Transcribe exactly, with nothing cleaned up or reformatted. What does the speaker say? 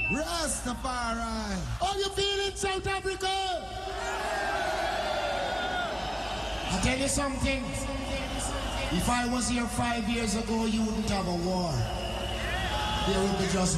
Rastafari. How you feeling, South Africa? I tell you something. If I was here five years ago, you wouldn't have a war. There would be just